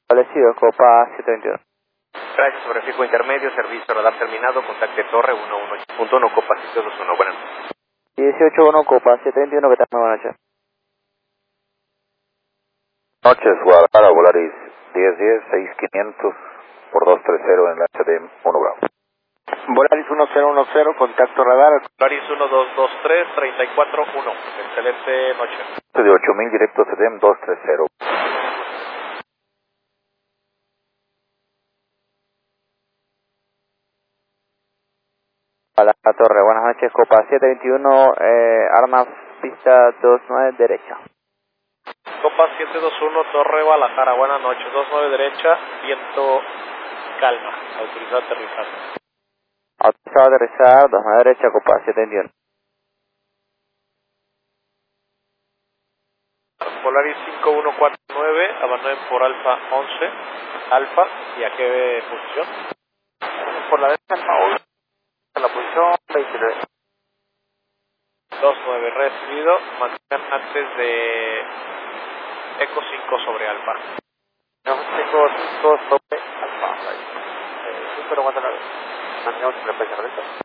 Establecido, Copa 721. Gracias, sobre fijo intermedio, servicio radar terminado, contacte torre 118.1, Copa 721, buenas noches. 181, Copa 721, que tal? Muy buenas noches. Noches, Guadalajara, Volaris 1010, 6500 por 230 en la HD 1 Bravo. Volaris 1010, contacto radar. Volaris 1223, 341, excelente noche. De 8000 directo CDM 230. A la torre, buenas noches, Copa 721, arma pista 29 derecha. Copa 721, Torre Guadalajara, buenas noches, 29 derecha, viento calma, autorizado a aterrizar. Autorizado a aterrizar, 29 derecha, Copa 721. Polaris 5149, abandonen por Alfa 11, Alfa, ¿y a qué posición? Por la derecha, Alfa 11, en la posición 29. 29, recibido, mantengan antes de Eco 5 sobre Alfa. No, Eco 5 sobre Alfa, pero manda la vez. Mantengamos en frecuencia, ¿correcto?